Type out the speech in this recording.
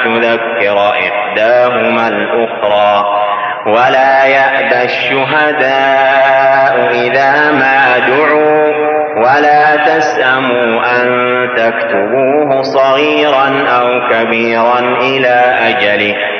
تذكر إحداهما الأخرى ولا يأبى الشهداء إذا ما دعوا ولا تسأموا أن تكتبوه صغيرا أو كبيرا إلى أجله